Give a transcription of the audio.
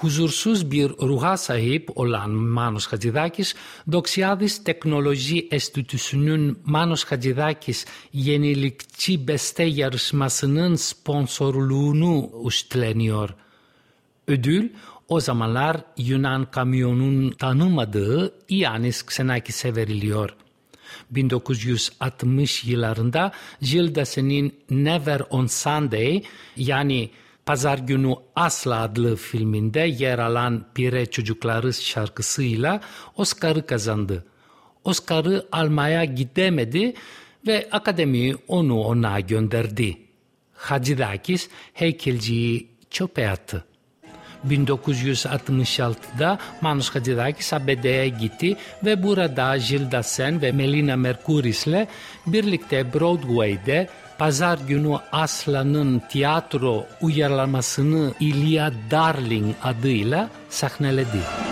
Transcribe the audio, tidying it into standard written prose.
Huzursuz bir ruha sahip olan Manos Hadzidakis, Doxiadis Teknoloji Enstitüsü'nün Manos Hadzidakis Yenilikçi Beste Yarışması'nın sponsorluğunu üstleniyor. Ödül, o zamanlar Yunan kamyonun tanımadığı Ioannis Xenakis'e veriliyor. 1960 yıllarında Gildasen'in Never on Sunday, yani Pazar Günü Asla adlı filminde yer alan Pire Çocukları şarkısıyla Oscar'ı kazandı. Oscar'ı almaya gidemedi ve akademi onu ona gönderdi. Hadzidakis heykelciyi çöpe attı. 1966'da Manos Hadzidakis ABD'ye gitti ve burada Gilda Sen ve Melina Mercouris'le birlikte Broadway'de Pazar Günü Asla'nın tiyatro uyarlamasını Ilya Darling adıyla sahneledi.